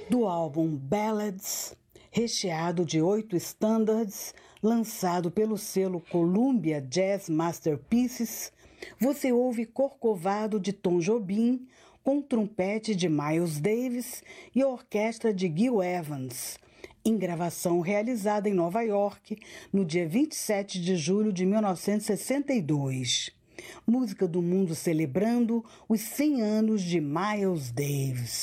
do álbum Ballads, recheado de 8 standards, lançado pelo selo Columbia Jazz Masterpieces, você ouve Corcovado de Tom Jobim, com trompete de Miles Davis e orquestra de Gil Evans, em gravação realizada em Nova York no dia 27 de julho de 1962. Música do mundo celebrando os 100 anos de Miles Davis.